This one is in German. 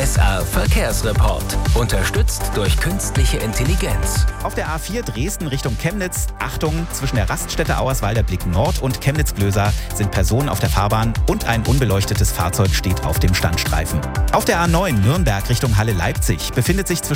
SR Verkehrsreport. Unterstützt durch künstliche Intelligenz. Auf der A4 Dresden Richtung Chemnitz, Achtung, zwischen der Raststätte Auerswalder Blick Nord und Chemnitz-Glöser sind Personen auf der Fahrbahn und ein unbeleuchtetes Fahrzeug steht auf dem Standstreifen. Auf der A9 Nürnberg Richtung Halle Leipzig befindet sich zwischen